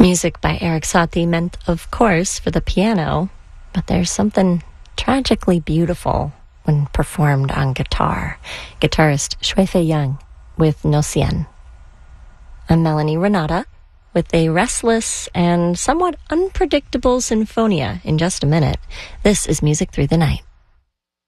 Music by Erik Satie meant, of course, for the piano, but there's something tragically beautiful when performed on guitar. Guitarist Shui-Fei Young with No Cien. I'm Melanie Renata with a restless and somewhat unpredictable sinfonia in just a minute. This is Music Through the Night.